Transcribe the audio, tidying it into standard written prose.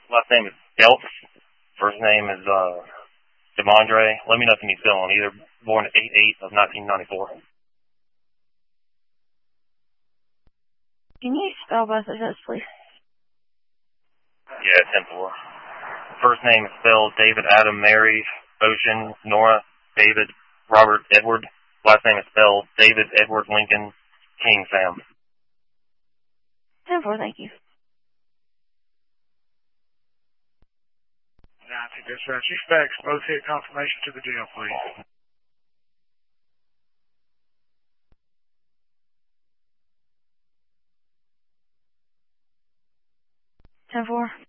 Last name is Delph. First name is Demondre. Let me know if you need filling. Either born 8/8 of 1994. Can you spell both of those, please? Yeah, 10-4. First name is spelled David, Adam, Mary, Ocean, Nora, David, Robert, Edward. Last name is spelled David, Edward, Lincoln, King, Sam. 10-4, thank you. 90 dispatch. Specs, both hit confirmation to the jail, please. 10-4.